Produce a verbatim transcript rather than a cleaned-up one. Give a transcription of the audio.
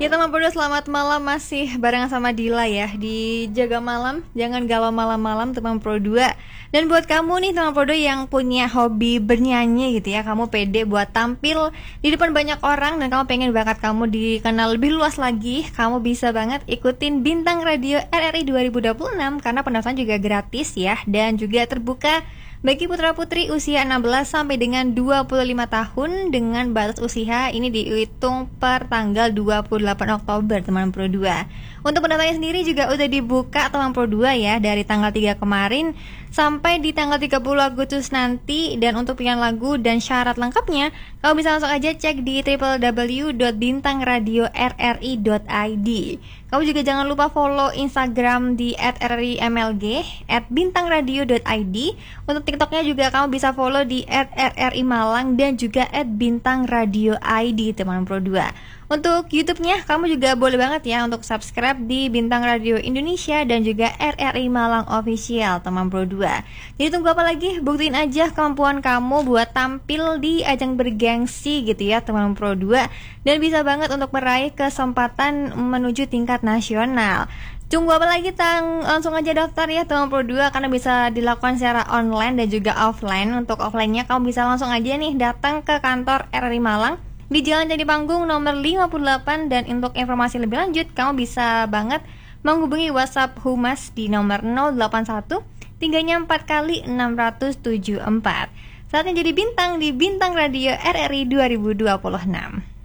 Ya teman Podo, selamat malam, masih barengan sama Dila ya di Jaga Malam. Jangan galau malam-malam teman Pro dua. Dan buat kamu nih teman Podo yang punya hobi bernyanyi gitu ya, kamu pede buat tampil di depan banyak orang dan kamu pengen bakat kamu dikenal lebih luas lagi, kamu bisa banget ikutin Bintang Radio R R I dua ribu dua puluh enam karena pendaftaran juga gratis ya, dan juga terbuka bagi putra-putri usia enam belas sampai dengan dua puluh lima tahun dengan batas usia ini dihitung per tanggal dua puluh delapan Oktober teman Pro dua. Untuk pendaftarannya sendiri juga udah dibuka teman Pro dua ya, dari tanggal tiga kemarin sampai di tanggal tiga puluh Agustus nanti. Dan untuk pilihan lagu dan syarat lengkapnya kamu bisa langsung aja cek di w w w dot bintang radio r r i dot i d. Kamu juga jangan lupa follow Instagram di at r r i m l g, at bintang radio dot i d. Untuk TikToknya juga kamu bisa follow di at r r i malang dan juga at bintang radio i d teman Pro dua. Untuk YouTube-nya kamu juga boleh banget ya untuk subscribe di Bintang Radio Indonesia dan juga R R I Malang Official teman Pro dua. Jadi tunggu apa lagi? Buktiin aja kemampuan kamu buat tampil di ajang bergengsi gitu ya teman Pro dua, dan bisa banget untuk meraih kesempatan menuju tingkat nasional. Tunggu apa lagi, tang langsung aja daftar ya teman Pro dua, karena bisa dilakukan secara online dan juga offline. Untuk offline-nya kamu bisa langsung aja nih datang ke kantor R R I Malang di Jalan Candi Panggung nomor lima puluh delapan. Dan untuk informasi lebih lanjut kamu bisa banget menghubungi WhatsApp Humas di nomor nol delapan satu tiga empat kali enam tujuh empat. Saatnya jadi bintang di Bintang Radio R R I dua ribu dua puluh enam.